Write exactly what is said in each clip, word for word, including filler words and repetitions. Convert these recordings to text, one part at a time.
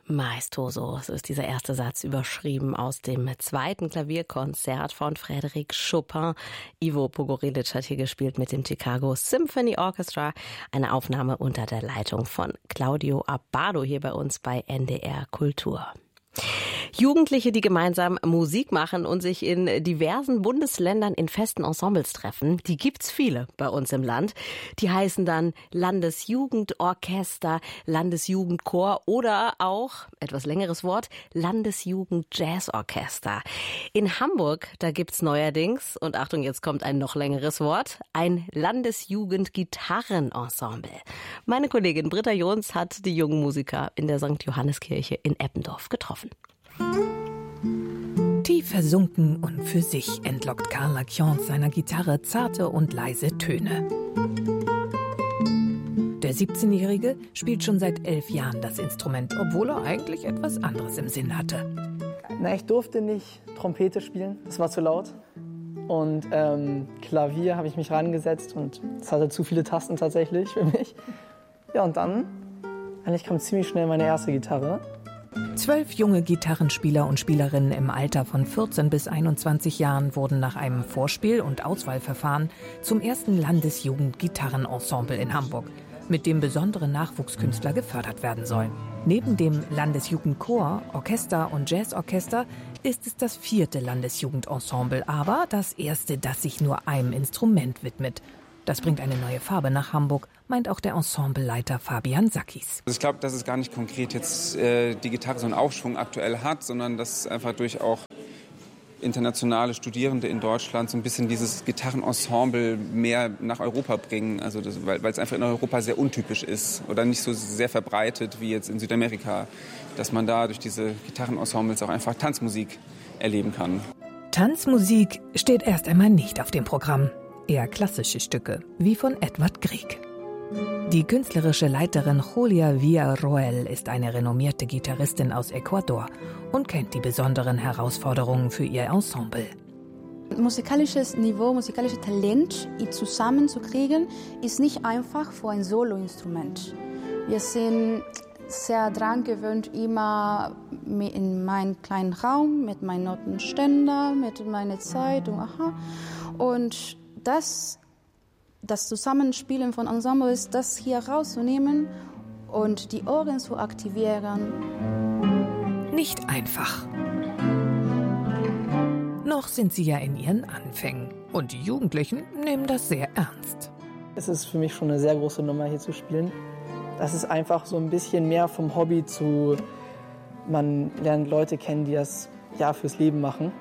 Maestoso, so ist dieser erste Satz überschrieben aus dem zweiten Klavierkonzert von Frédéric Chopin. Ivo Pogorelic hat hier gespielt mit dem Chicago Symphony Orchestra. Eine Aufnahme unter der Leitung von Claudio Abbado hier bei uns bei N D R Kultur. Jugendliche, die gemeinsam Musik machen und sich in diversen Bundesländern in festen Ensembles treffen, die gibt's viele bei uns im Land. Die heißen dann Landesjugendorchester, Landesjugendchor oder auch, etwas längeres Wort, Landesjugendjazzorchester. In Hamburg, da gibt's neuerdings, und Achtung, jetzt kommt ein noch längeres Wort, ein Landesjugendgitarrenensemble. Meine Kollegin Britta Jons hat die jungen Musiker in der Sankt Johanneskirche in Eppendorf getroffen. Tief versunken und für sich entlockt Karl Lackiance seiner Gitarre zarte und leise Töne. Der siebzehnjährige spielt schon seit elf Jahren das Instrument, obwohl er eigentlich etwas anderes im Sinn hatte. Na, ich durfte nicht Trompete spielen, das war zu laut. Und ähm, Klavier habe ich mich rangesetzt und es hatte zu viele Tasten tatsächlich für mich. Ja, und dann, eigentlich kam ziemlich schnell meine erste Gitarre. Zwölf junge Gitarrenspieler und Spielerinnen im Alter von vierzehn bis einundzwanzig Jahren wurden nach einem Vorspiel- und Auswahlverfahren zum ersten Landesjugendgitarrenensemble in Hamburg, mit dem besondere Nachwuchskünstler gefördert werden sollen. Neben dem Landesjugendchor, Orchester und Jazzorchester ist es das vierte Landesjugendensemble, aber das erste, das sich nur einem Instrument widmet. Das bringt eine neue Farbe nach Hamburg, meint auch der Ensembleleiter Fabian Sackis. Ich glaube, dass es gar nicht konkret jetzt äh, die Gitarre so einen Aufschwung aktuell hat, sondern dass einfach durch auch internationale Studierende in Deutschland so ein bisschen dieses Gitarrenensemble mehr nach Europa bringen. Also das, weil es einfach in Europa sehr untypisch ist oder nicht so sehr verbreitet wie jetzt in Südamerika, dass man da durch diese Gitarrenensembles auch einfach Tanzmusik erleben kann. Tanzmusik steht erst einmal nicht auf dem Programm. Eher klassische Stücke, wie von Edward Grieg. Die künstlerische Leiterin Julia Villarroel ist eine renommierte Gitarristin aus Ecuador und kennt die besonderen Herausforderungen für ihr Ensemble. Musikalisches Niveau, musikalisches Talent zusammenzukriegen, ist nicht einfach für ein Soloinstrument. Wir sind sehr dran gewöhnt, immer in meinem kleinen Raum mit meinem Notenständer, mit meiner Zeit und aha. Und das, das Zusammenspielen von Ensembles, das hier rauszunehmen und die Ohren zu aktivieren. Nicht einfach. Noch sind sie ja in ihren Anfängen und die Jugendlichen nehmen das sehr ernst. Es ist für mich schon eine sehr große Nummer, hier zu spielen. Das ist einfach so ein bisschen mehr vom Hobby zu, man lernt Leute kennen, die das ja fürs Leben machen.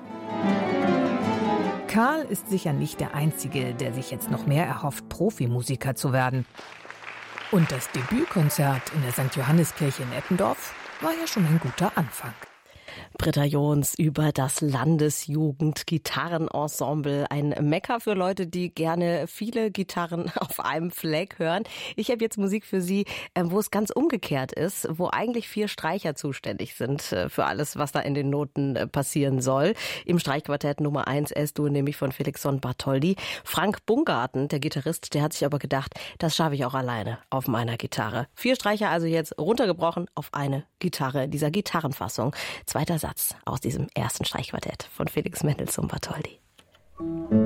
Karl ist sicher nicht der Einzige, der sich jetzt noch mehr erhofft, Profimusiker zu werden. Und das Debütkonzert in der Sankt Johanneskirche in Eppendorf war ja schon ein guter Anfang. Britta Jons über das Landesjugendgitarrenensemble. Ein Mecker für Leute, die gerne viele Gitarren auf einem Fleck hören. Ich habe jetzt Musik für Sie, wo es ganz umgekehrt ist, wo eigentlich vier Streicher zuständig sind für alles, was da in den Noten passieren soll. Im Streichquartett Nummer eins S-Dur, nämlich von Felixson Bartholdy. Frank Bungarten, der Gitarrist, der hat sich aber gedacht, das schaffe ich auch alleine auf meiner Gitarre. Vier Streicher also jetzt runtergebrochen auf eine Gitarre, dieser Gitarrenfassung. Zweiter Satz aus diesem ersten Streichquartett von Felix Mendelssohn Bartholdy.